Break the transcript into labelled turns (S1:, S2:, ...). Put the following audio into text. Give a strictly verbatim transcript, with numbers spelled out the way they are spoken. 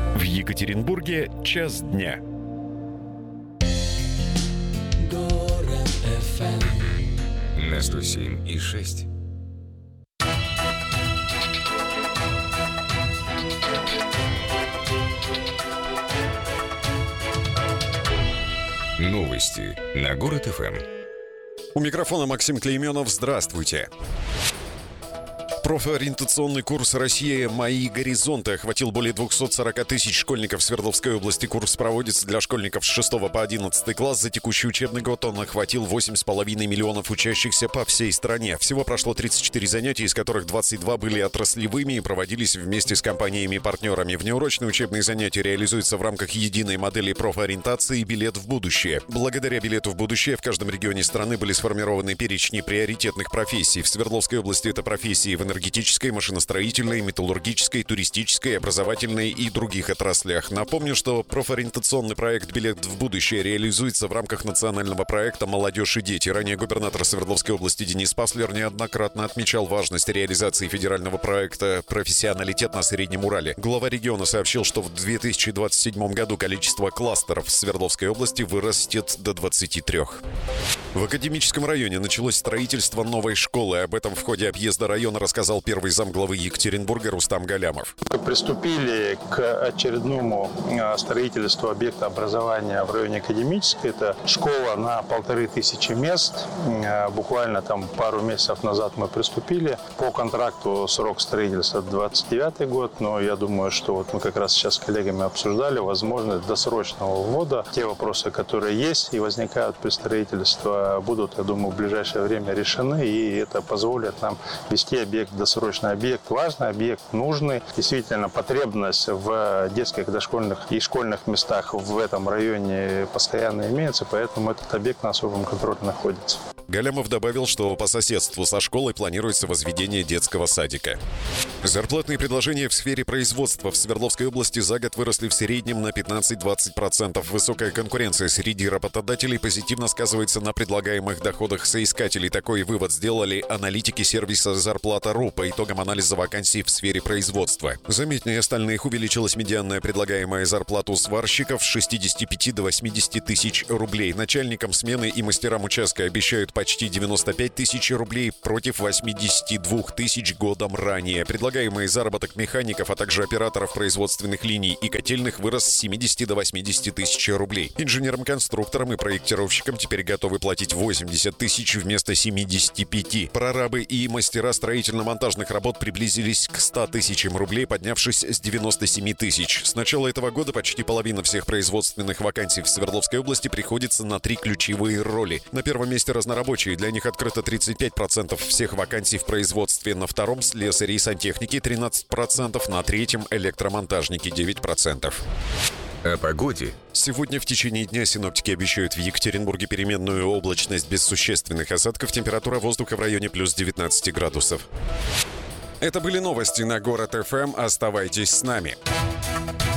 S1: В Екатеринбурге час дня.
S2: На сто семь и шесть. Новости на Город эф эм.
S3: У микрофона Максим Клейменов. Здравствуйте. Профориентационный курс «Россия. Мои горизонты» охватил более двухсот сорока тысяч школьников Свердловской области. Курс проводится для школьников с шестого по одиннадцатый класс. За текущий учебный год он охватил восемь с половиной миллионов учащихся по всей стране. Всего прошло тридцать четыре занятия, из которых двадцать два были отраслевыми и проводились вместе с компаниями-партнерами. Внеурочные учебные занятия реализуются в рамках единой модели профориентации «Билет в будущее». Благодаря «Билету в будущее» в каждом регионе страны были сформированы перечни приоритетных профессий. В Свердловской области это профессии в энергетической, машиностроительной, металлургической, туристической, образовательной и других отраслях. Напомню, что профориентационный проект «Билет в будущее» реализуется в рамках национального проекта «Молодежь и дети». Ранее губернатор Свердловской области Денис Паслер неоднократно отмечал важность реализации федерального проекта «Профессионалитет на Среднем Урале». Глава региона сообщил, что в две тысячи двадцать седьмом году количество кластеров в Свердловской области вырастет до двадцати трёх. В Академическом районе началось строительство новой школы. Об этом в ходе объезда района рассказал первый замглавы Екатеринбурга Рустам Галямов.
S4: Мы приступили к очередному строительству объекта образования в районе Академической. Это школа на полторы тысячи мест. Буквально там пару месяцев назад мы приступили. По контракту срок строительства двадцать девятый год, но я думаю, что вот мы как раз сейчас с коллегами обсуждали возможность досрочного ввода. Те вопросы, которые есть и возникают при строительстве, будут, я думаю, в ближайшее время решены, и это позволит нам вести объект, досрочный объект, важный объект, нужный. Действительно, потребность в детских, дошкольных и школьных местах в этом районе постоянно имеется, поэтому этот объект на особом контроле находится.
S3: Галямов добавил, что по соседству со школой планируется возведение детского садика. Зарплатные предложения в сфере производства в Свердловской области за год выросли в среднем на пятнадцать-двадцать процентов. Высокая конкуренция среди работодателей позитивно сказывается на предлагаемых доходах соискателей. Такой вывод сделали аналитики сервиса «Зарплата.ру» по итогам анализа вакансий в сфере производства. Заметнее остальных увеличилась медианная предлагаемая зарплата у сварщиков с шестидесяти пяти до восьмидесяти тысяч рублей. Начальникам смены и мастерам участка обещают почти девяносто пять тысяч рублей против восьмидесяти двух тысяч годом ранее. Предлагаемый заработок механиков, а также операторов производственных линий и котельных вырос с семидесяти до восьмидесяти тысяч рублей. Инженерам-конструкторам и проектировщикам теперь готовы платить восемьдесят тысяч вместо семидесяти пяти. Прорабы и мастера строительно-монтажных работ приблизились к ста тысячам рублей, поднявшись с девяноста семи тысяч. С начала этого года почти половина всех производственных вакансий в Свердловской области приходится на три ключевые роли. На первом месте разнорабочие. Для них открыто тридцать пять процентов всех вакансий в производстве. На втором — слесари и сантехники тринадцать процентов. На третьем — электромонтажники девять процентов.
S2: О погоде.
S3: Сегодня в течение дня синоптики обещают в Екатеринбурге переменную облачность без существенных осадков. Температура воздуха в районе плюс девятнадцати градусов. Это были новости на Город эф эм. Оставайтесь с нами.